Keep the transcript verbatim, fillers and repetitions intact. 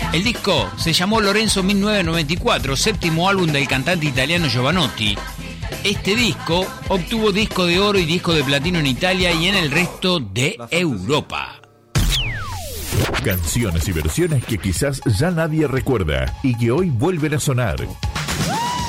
El disco se llamó Lorenzo mil novecientos noventa y cuatro, séptimo álbum del cantante italiano Jovanotti. Este disco obtuvo disco de oro y disco de platino en Italia y en el resto de Europa. Canciones y versiones que quizás ya nadie recuerda y que hoy vuelven a sonar.